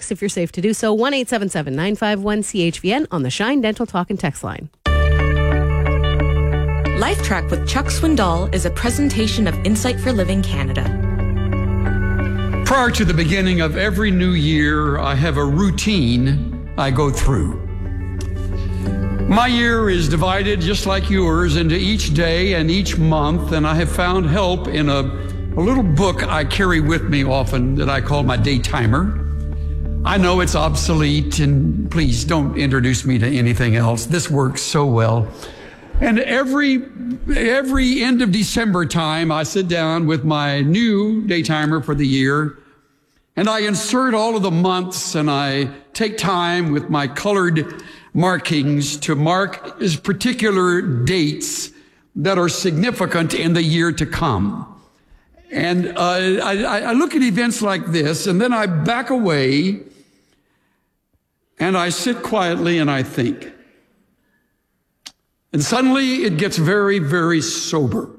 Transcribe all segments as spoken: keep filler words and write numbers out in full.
text if you're safe to do so. one eight seven seven, nine five one, C H V N on the Shine Dental Talk and Text line. LifeTrack with Chuck Swindoll is a presentation of Insight for Living Canada. Prior to the beginning of every new year, I have a routine I go through. My year is divided, just like yours, into each day and each month, and I have found help in a, a little book I carry with me often that I call my day timer. I know it's obsolete, and please don't introduce me to anything else. This works so well. And every every end of December time, I sit down with my new day timer for the year, and I insert all of the months, and I take time with my colored markings to mark as particular dates that are significant in the year to come. And uh, I, I look at events like this, and then I back away, and I sit quietly and I think. And suddenly it gets very, very sober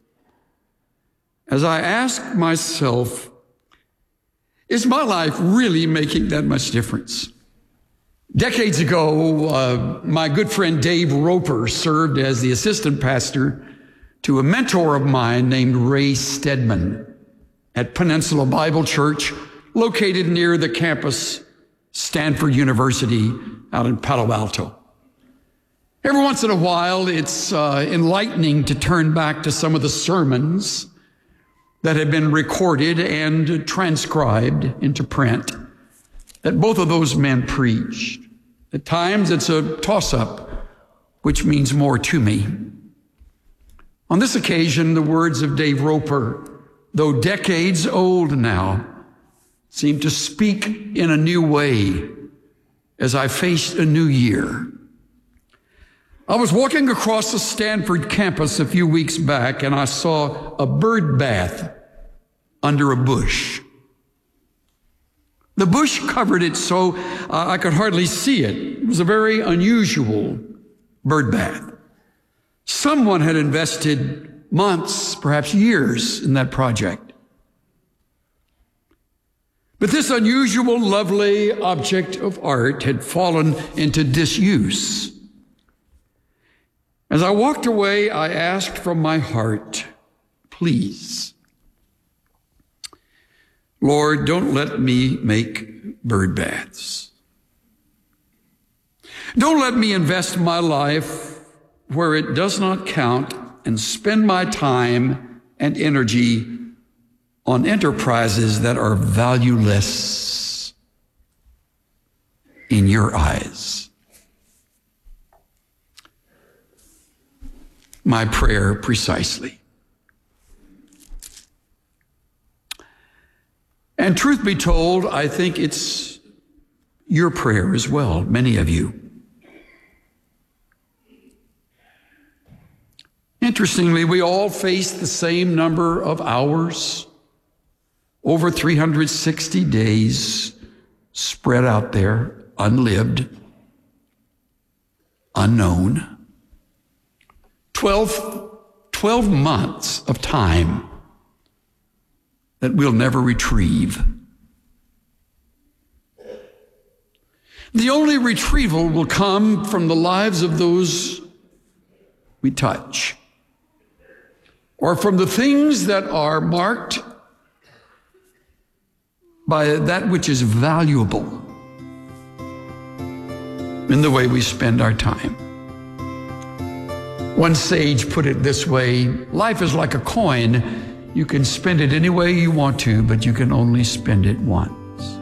as I ask myself, is my life really making that much difference? Decades ago, uh, my good friend Dave Roper served as the assistant pastor to a mentor of mine named Ray Stedman at Peninsula Bible Church, located near the campus, Stanford University, out in Palo Alto. Every once in a while, it's uh, enlightening to turn back to some of the sermons that have been recorded and transcribed into print that both of those men preached. At times, it's a toss-up, which means more to me. On this occasion, the words of Dave Roper, though decades old now, seem to speak in a new way as I faced a new year. I was walking across the Stanford campus a few weeks back, and I saw a bird bath under a bush. The bush covered it so uh, I could hardly see it. It was a very unusual bird bath. Someone had invested months, perhaps years, in that project. But this unusual, lovely object of art had fallen into disuse. As I walked away, I asked from my heart, please, Lord, don't let me make bird baths. Don't let me invest my life where it does not count and spend my time and energy on enterprises that are valueless in your eyes. My prayer precisely. And truth be told, I think it's your prayer as well, many of you. Interestingly, we all face the same number of hours, over three hundred sixty days spread out there, unlived, unknown. twelve, twelve months of time that we'll never retrieve. The only retrieval will come from the lives of those we touch, or from the things that are marked by that which is valuable in the way we spend our time. One sage put it this way: life is like a coin. You can spend it any way you want to, but you can only spend it once.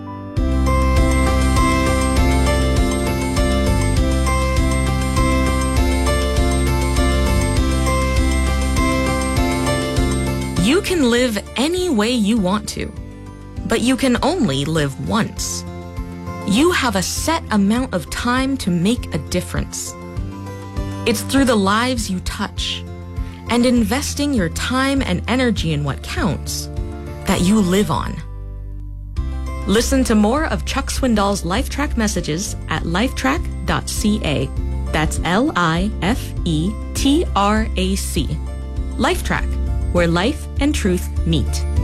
You can live any way you want to, but you can only live once. You have a set amount of time to make a difference. It's through the lives you touch and investing your time and energy in what counts that you live on. Listen to more of Chuck Swindoll's LifeTrack messages at lifetrack dot c a. That's L I F E T R A C. LifeTrack, where life and truth meet.